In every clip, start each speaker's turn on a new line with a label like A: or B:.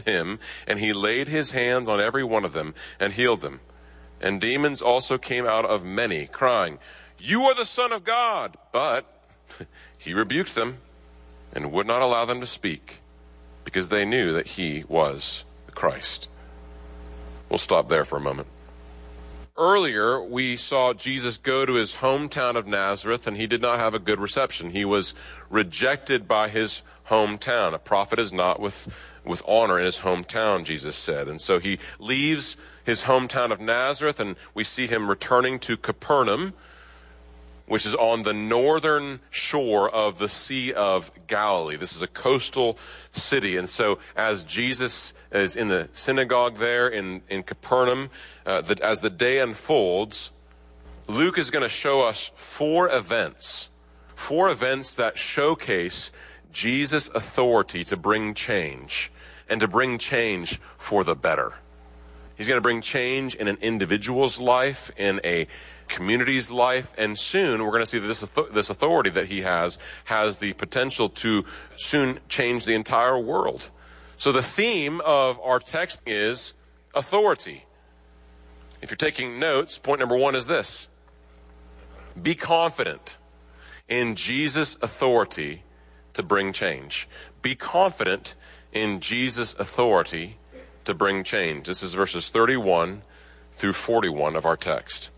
A: him, and he laid his hands on every one of them and healed them. And demons also came out of many, crying, "You are the Son of God." But he rebuked them and would not allow them to speak, because they knew that he was the Christ. We'll stop there for a moment. Earlier, we saw Jesus go to his hometown of Nazareth, and he did not have a good reception. He was rejected by his hometown. A prophet is not with honor in his hometown, Jesus said. And so he leaves his hometown of Nazareth, and we see him returning to Capernaum, which is on the northern shore of the Sea of Galilee. This is a coastal city. And so as Jesus is in the synagogue there in Capernaum, as the day unfolds, Luke is going to show us four events that showcase Jesus' authority to bring change, and to bring change for the better. He's going to bring change in an individual's life, in a community's life, and soon we're going to see that this authority that he has the potential to soon change the entire world. So the theme of our text is authority. If you're taking notes, point number one is this: be confident in Jesus' authority to bring change. Be confident in Jesus' authority to bring change. This is verses 31 through 41 of our text.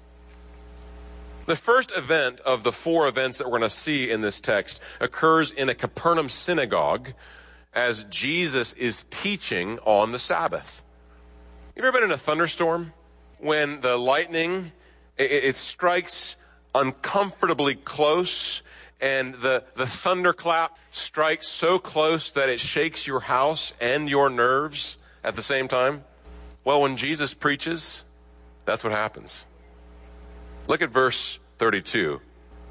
A: The first event of the four events that we're going to see in this text occurs in a Capernaum synagogue as Jesus is teaching on the Sabbath. You ever been in a thunderstorm? When the lightning, it strikes uncomfortably close, and the thunderclap strikes so close that it shakes your house and your nerves at the same time? Well, when Jesus preaches, that's what happens. Look at verse 32.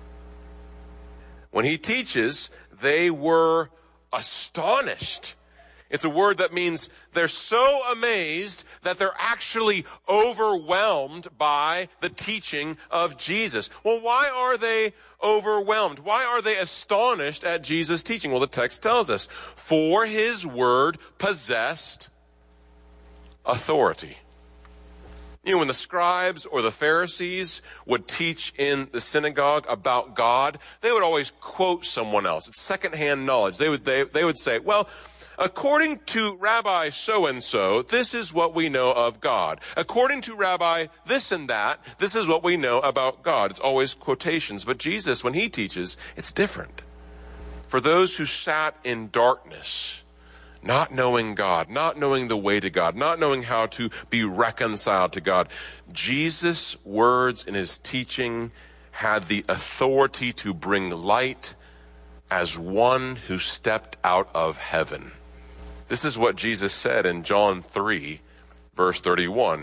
A: When he teaches, they were astonished. It's a word that means they're so amazed that they're actually overwhelmed by the teaching of Jesus. Well, why are they overwhelmed? Why are they astonished at Jesus' teaching? Well, the text tells us, for his word possessed authority. You know, when the scribes or the Pharisees would teach in the synagogue about God, they would always quote someone else. It's secondhand knowledge. They would say, well, according to Rabbi so-and-so, this is what we know of God. According to Rabbi this and that, this is what we know about God. It's always quotations. But Jesus, when he teaches, it's different. For those who sat in darkness, not knowing God, not knowing the way to God, not knowing how to be reconciled to God, Jesus' words in his teaching had the authority to bring light as one who stepped out of heaven. This is what Jesus said in John 3, verse 31.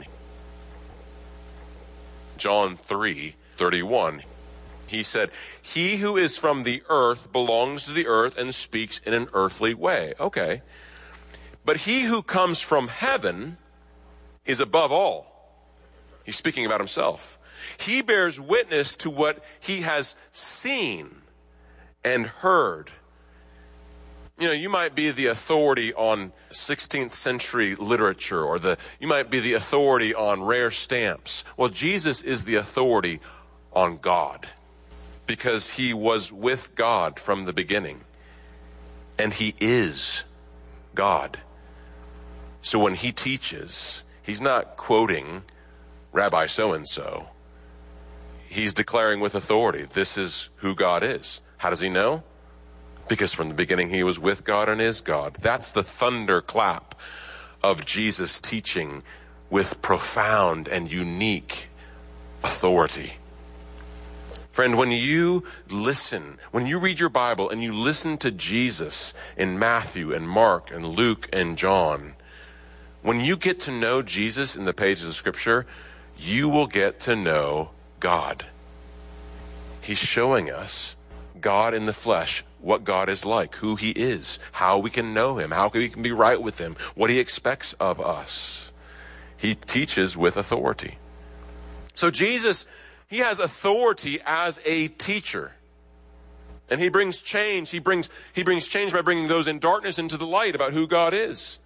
A: John 3:31. He said, he who is from the earth belongs to the earth and speaks in an earthly way. Okay. But he who comes from heaven is above all. He's speaking about himself. He bears witness to what he has seen and heard. You know, you might be the authority on 16th century literature, or you might be the authority on rare stamps. Well, Jesus is the authority on God, because he was with God from the beginning, and he is God. So when he teaches, he's not quoting Rabbi so-and-so. He's declaring with authority, this is who God is. How does he know? Because from the beginning he was with God and is God. That's the thunderclap of Jesus' teaching with profound and unique authority. Friend, when you listen, when you read your Bible and you listen to Jesus in Matthew and Mark and Luke and John, when you get to know Jesus in the pages of Scripture, you will get to know God. He's showing us God in the flesh, what God is like, who he is, how we can know him, how we can be right with him, what he expects of us. He teaches with authority. So Jesus, he has authority as a teacher. And he brings change. He brings change by bringing those in darkness into the light about who God is.